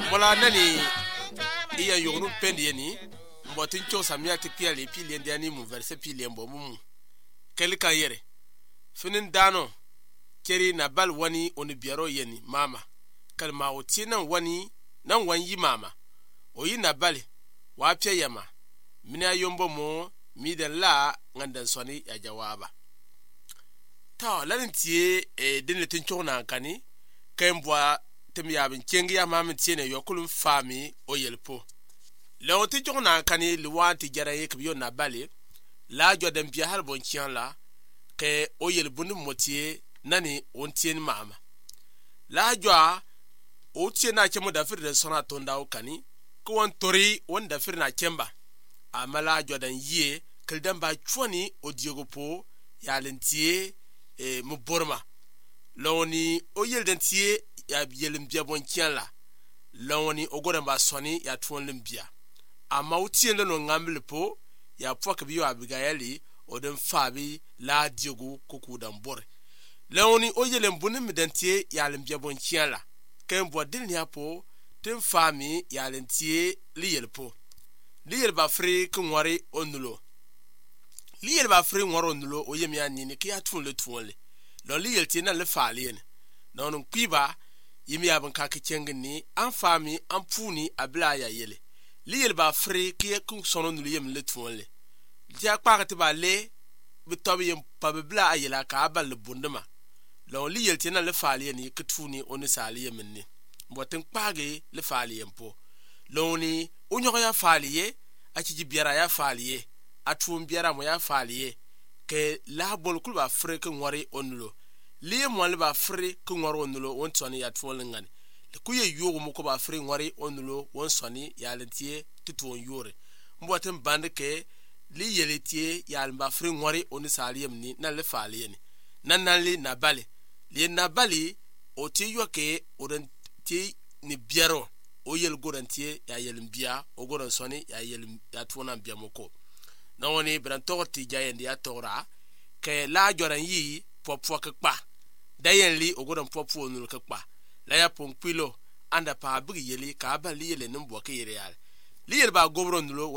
Mola nani iya yogru pendi ni mbotin cho samia ti piali pili ndiani mu verse pili mbo mu kelika yere finin dano keri na bal wani oni biaro yeni mama kalma otina wani nan wanyi mama oyi na bal wa pya yama mina yombo mo midan la ngandan soni ya jawaba ta lanin tie dinletin chona kani kembwa temya bin kengi ya mamin tiene yokulun fami o yelpo lewti chona kani liwati jaraye kbiyo na bale la jodan biya har bon kian la ke o yelbun motie nani on tien mama la jwa o tiena chemo da fir de sona tonda o kani ko won tori won da fir na chemba amala jodan ye kildan ba chwani o diego po ya lentie mu borma lawni o yelden tie ya yelim bia bon kian la lawni o godan ba soni ya tuon limbia ama o tien no ngamle po ya pwaka biyo abigayali o den fabi la diego koku dan bor lawni o yelem bunim dentie ya limbia bon kian la ken bo din ya po den fami ya lentie li yelpo li yelba fri kunwari onulo li yelba fri nwaro onulo o yemi anini ki ya tun le tuonle lo li yeltie na le falien non kwiba yemi abon ka kengin ni an fami an puni abla ya yele li yelba fri ki kun sono nulu yem le tuonle ja kpagati ba le bitobi yem pabla ayela ka abal le bunduma lo li yeltie na le falien ni kituni oni saliye minni botin kpage le falien po lo ni unyo ya faliye achi biara ya faliye atum biara mo ya faliye ke la bol kulba fre ke ngwari onulo li mo le ba fre ke ngwari onulo won toni ya twolingani le kuye yogo mo ko ba fre ngwari onulo won soni ya lentie tutu yore mboten bande ke li yeletie ya ba fre ngwari oni saliyem ni na le faliye ni nan li na bale li na bali o ti yoke oden ti ni biaro o yel gorantie ya yelim bia o goran soni ya yelim ya tuona bia moko na woni bran torti jayendi ya tora ke la joran yi popfo ke pa dayen li o goran popfo nul ke pa la ya pon pilo anda pa bigi yeli ka ba li yele nimbo ke yere yal li yel ba gobro nulo